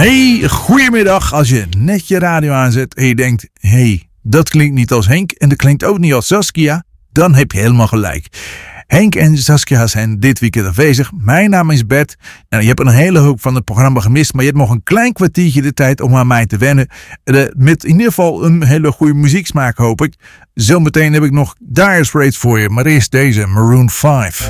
Hey, goedemiddag. Als je net je radio aanzet en je denkt, hey, dat klinkt niet als Henk en dat klinkt ook niet als Saskia, dan heb je helemaal gelijk. Henk en Saskia zijn dit weekend afwezig. Mijn naam is Bert. Nou, je hebt een hele hoop van het programma gemist, maar je hebt nog een klein kwartiertje de tijd om aan mij te wennen. Met in ieder geval een hele goede muzieksmaak, hoop ik. Zometeen heb ik nog Dire Straits voor je, maar eerst deze, Maroon 5.